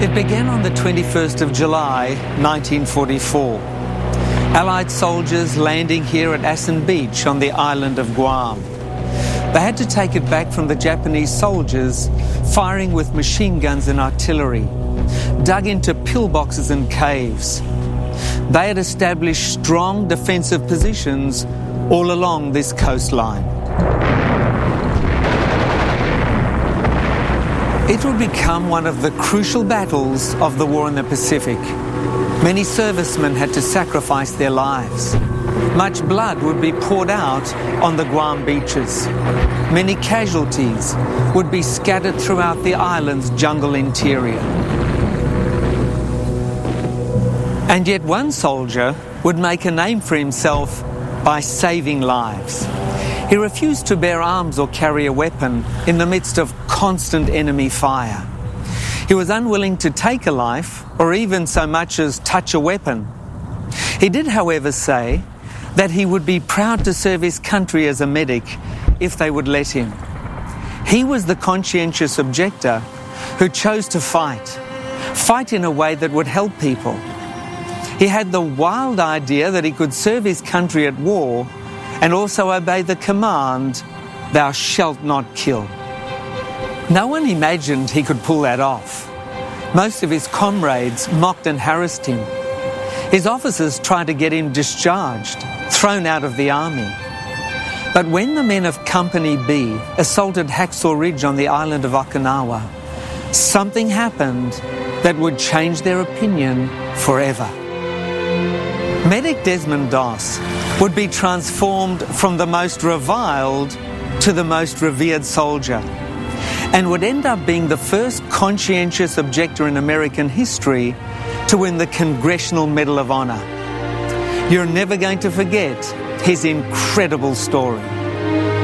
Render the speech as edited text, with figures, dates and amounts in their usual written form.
It began on the 21st of July, 1944. Allied soldiers landing here at Assen Beach on the island of Guam. They had to take it back from the Japanese soldiers, firing with machine guns and artillery, dug into pillboxes and caves. They had established strong defensive positions all along this coastline. It would become one of the crucial battles of the war in the Pacific. Many servicemen had to sacrifice their lives. Much blood would be poured out on the Guam beaches. Many casualties would be scattered throughout the island's jungle interior. And yet one soldier would make a name for himself by saving lives. He refused to bear arms or carry a weapon in the midst of constant enemy fire. He was unwilling to take a life or even so much as touch a weapon. He did, however, say that he would be proud to serve his country as a medic if they would let him. He was the conscientious objector who chose to fight in a way that would help people. He had the wild idea that he could serve his country at war and also obey the command, "Thou shalt not kill." No one imagined he could pull that off. Most of his comrades mocked and harassed him. His officers tried to get him discharged, thrown out of the army. But when the men of Company B assaulted Hacksaw Ridge on the island of Okinawa, something happened that would change their opinion forever. Medic Desmond Doss would be transformed from the most reviled to the most revered soldier, and would end up being the first conscientious objector in American history to win the Congressional Medal of Honor. You're never going to forget his incredible story.